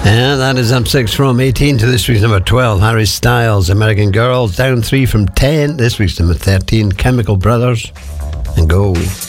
Yeah, that is up 6 from 18 to this week's number 12. Harry Styles, American Girl, down 3 from 10. This week's number 13, Chemical Brothers, and Go.